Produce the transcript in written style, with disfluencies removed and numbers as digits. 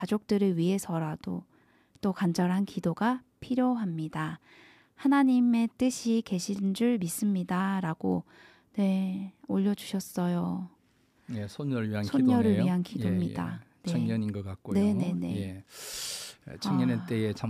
가족들을 위해서라도 또 간절한 기도가 필요합니다. 하나님의 뜻이 계신 줄 믿습니다. 라고 네, 올려주셨어요. 예, 손녀를 위한 손녀를 기도네요. 위한 기도입니다. 예, 예. 청년인 것 같고요. 네네네. 예. 청년의 때에 참